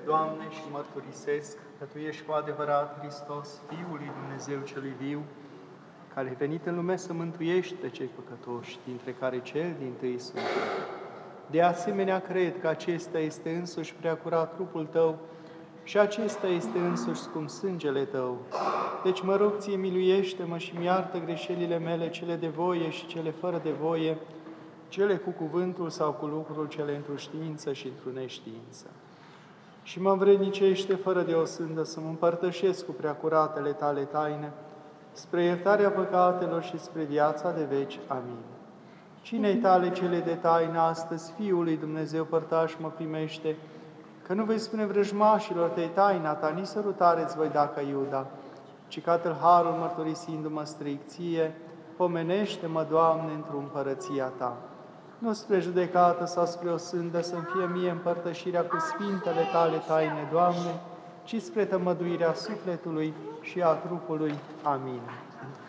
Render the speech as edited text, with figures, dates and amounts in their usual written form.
Doamne, și mărturisesc că Tu ești cu adevărat Hristos, Fiul lui Dumnezeu celui viu, care ai venit în lume să mântuiești pe cei păcătoși, dintre care cel dintâi sunt eu. De asemenea, cred că acesta este însuși preacurat trupul Tău și acesta este însuși scump sângele Tău. Deci mă rog Ție, miluiește-mă și mi-iartă greșelile mele, cele de voie și cele fără de voie, cele cu cuvântul sau cu lucrul, cele într-o știință și într-o neștiință. Și mă învrednicește fără de o sândă să mă împărtășesc cu preacuratele Tale taine, spre iertarea păcatelor și spre viața de veci. Amin. Cinei Tale cele de taină astăzi, Fiul lui Dumnezeu părtaș, mă primește, că nu vei spune vrăjmașilor Tăi taina Ta, nici sărutare-ți voi da ca Iuda, ci ca tâlharul mărturisindu-mă strict Ție, pomenește-mă, Doamne, într-o împărăția Ta. Nu spre judecată sau spre o sândă să-mi fie mie împărtășirea cu sfintele Tale taine, Doamne, ci spre tămăduirea sufletului și a trupului. Amin.